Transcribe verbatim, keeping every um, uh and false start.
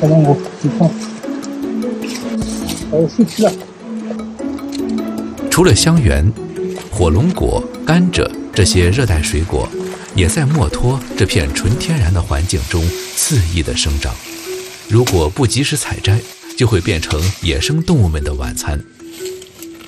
火龙果，你看，还有树皮了。 除了香橼、火龙果、甘蔗这些热带水果，也在墨脱这片纯天然的环境中恣意地生长。如果不及时采摘，就会变成野生动物们的晚餐。